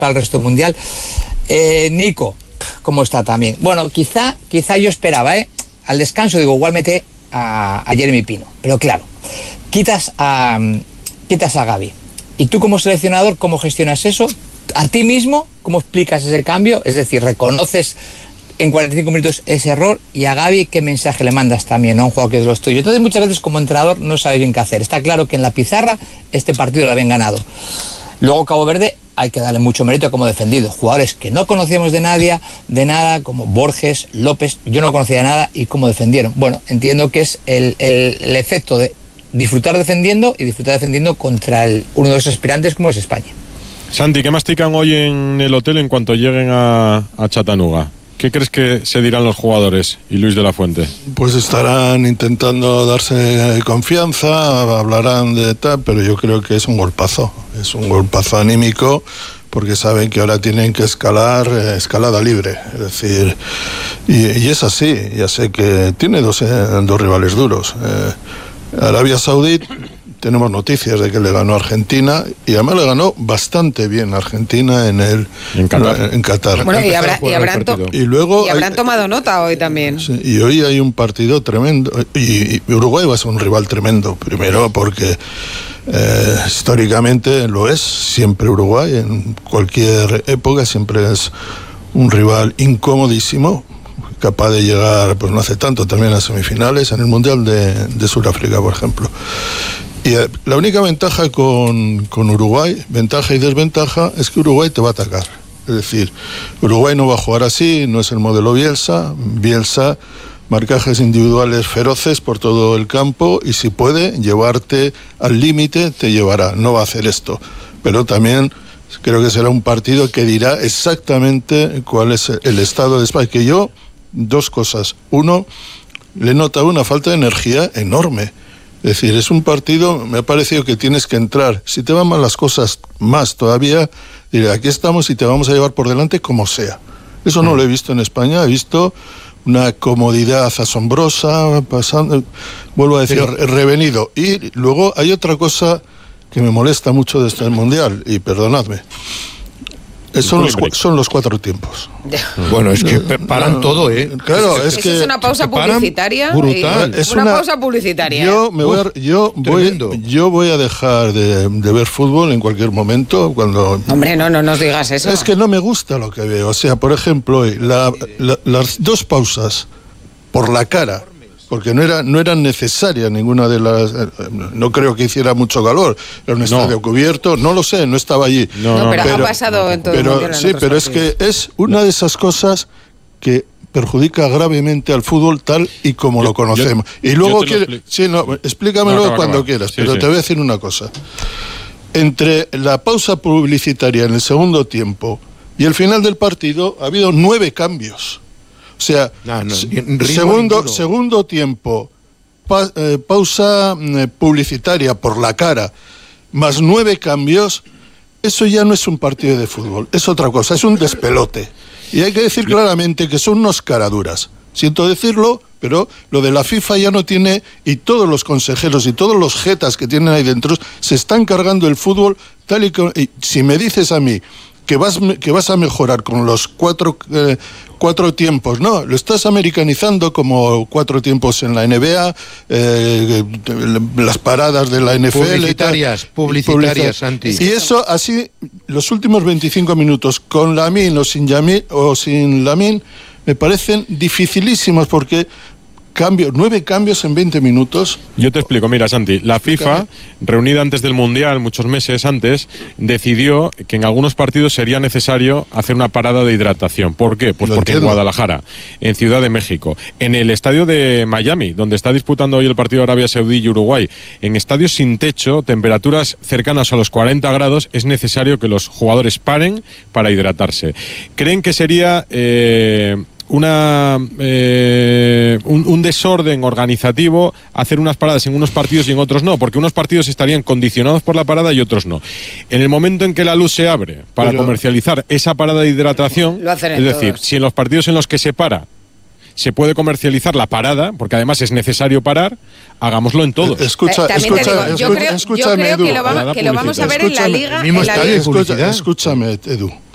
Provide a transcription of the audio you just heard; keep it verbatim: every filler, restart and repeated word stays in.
para el resto del Mundial. Eh, Nico, ¿cómo está también? Bueno, quizá, quizá yo esperaba, ¿eh? Al descanso, digo, igual mete a, a Jeremy Pino, pero claro, quitas a, quitas a Gavi. Y tú como seleccionador, ¿cómo gestionas eso? A ti mismo, ¿cómo explicas ese cambio? Es decir, reconoces en cuarenta y cinco minutos ese error, y a Gavi, ¿qué mensaje le mandas también a un jugador que es lo tuyo? Entonces muchas veces como entrenador no sabes bien qué hacer. Está claro que en la pizarra este partido lo habían ganado. Luego Cabo Verde hay que darle mucho mérito como defendido. Jugadores que no conocíamos de nadie, de nada, como Borges, López, yo no conocía de nada, y cómo defendieron. Bueno, entiendo que es el, el, el efecto de disfrutar defendiendo y disfrutar defendiendo contra el, uno de los aspirantes como es España. Santi, ¿qué mastican hoy en el hotel en cuanto lleguen a, a Chattanooga? ¿Qué crees que se dirán los jugadores y Luis de la Fuente? Pues estarán intentando darse confianza, hablarán de tal, pero yo creo que es un golpazo, es un golpazo anímico, porque saben que ahora tienen que escalar eh, escalada libre, es decir, y, y es así. Ya sé que tiene dos, eh, dos rivales duros. Eh, Arabia Saudí, tenemos noticias de que le ganó a Argentina, y además le ganó bastante bien a Argentina en el en Qatar. En Qatar. Bueno, y, habrá, y, habrán, to- y, luego y habrán hay, tomado nota hoy también. Sí, y hoy hay un partido tremendo, y, y Uruguay va a ser un rival tremendo, primero porque eh, históricamente lo es, siempre Uruguay, en cualquier época siempre es un rival incomodísimo, capaz de llegar, pues no hace tanto, también a semifinales en el Mundial de, de Sudáfrica, por ejemplo. Y la única ventaja con, con Uruguay, ventaja y desventaja, es que Uruguay te va a atacar. Es decir, Uruguay no va a jugar así, no es el modelo Bielsa. Bielsa, marcajes individuales feroces por todo el campo, y si puede llevarte al límite, te llevará. No va a hacer esto. Pero también creo que será un partido que dirá exactamente cuál es el estado de España. Que yo, dos cosas. Uno, le he notado una falta de energía enorme. Es decir, es un partido, me ha parecido que tienes que entrar. Si te van mal las cosas, más todavía, diré, aquí estamos y te vamos a llevar por delante como sea. Eso no lo he visto en España, he visto una comodidad asombrosa, pasando, vuelvo a decir, Pero... revenido. Y luego hay otra cosa que me molesta mucho de este Mundial, y perdonadme. Son los, son los cuatro tiempos. Bueno, es que paran no, todo, ¿eh? Claro, es, es que... Es una pausa publicitaria. Brutal. Es una, una pausa publicitaria. Yo, me voy a, yo, voy, yo voy a dejar de, de ver fútbol en cualquier momento cuando... Hombre, no, no nos digas eso. Es que no me gusta lo que veo. O sea, por ejemplo, la, la, las dos pausas por la cara, porque no era no eran necesarias ninguna de las... No creo que hiciera mucho calor, era un estadio no. cubierto, no lo sé, no estaba allí. No, no pero, pero ha pasado en todo pero, el mundo. Sí, pero partidos. Es que es una de esas cosas que perjudica gravemente al fútbol tal y como yo, lo conocemos. Yo, y luego, quiere, sí, no, explícamelo no, acaba, cuando acaba. quieras, sí, pero sí. te voy a decir una cosa. Entre la pausa publicitaria en el segundo tiempo y el final del partido ha habido nueve cambios. O sea, no, no, segundo, segundo tiempo, pa, eh, pausa eh, publicitaria por la cara, más nueve cambios, eso ya no es un partido de fútbol, es otra cosa, es un despelote. Y hay que decir claramente que son unos caraduras. Siento decirlo, pero lo de la FIFA ya no tiene, y todos los consejeros y todos los jetas que tienen ahí dentro se están cargando el fútbol tal y como... Y si me dices a mí que vas, que vas a mejorar con los cuatro... Eh, cuatro tiempos, no, lo estás americanizando como cuatro tiempos en la N B A, eh, las paradas de la N F L. Publicitarias, publicitarias, Santi. Y eso así, los últimos veinticinco minutos, con Lamine o sin, Yami, o sin Lamine, me parecen dificilísimos, porque cambio, nueve cambios en veinte minutos. Yo te explico, mira, Santi, la FIFA, reunida antes del Mundial, muchos meses antes, decidió que en algunos partidos sería necesario hacer una parada de hidratación. ¿Por qué? Pues Lo porque entiendo. En Guadalajara, en Ciudad de México, en el estadio de Miami, donde está disputando hoy el partido Arabia Saudí y Uruguay, en estadios sin techo, temperaturas cercanas a los cuarenta grados, es necesario que los jugadores paren para hidratarse. ¿Creen que sería... Eh, una eh, un, un desorden organizativo hacer unas paradas en unos partidos y en otros no, porque unos partidos estarían condicionados por la parada y otros no? En el momento en que la luz se abre para Pero... comercializar esa parada de hidratación, es decir, todos. Si en los partidos en los que se para se puede comercializar la parada, porque además es necesario parar, hagámoslo en todos. Escucha, eh, escucha, digo, yo creo, yo creo que, lo vamos, que lo vamos a ver escúchame, en la Liga. El mismo en la estadio Liga. de publicidad. Escúchame, Edu.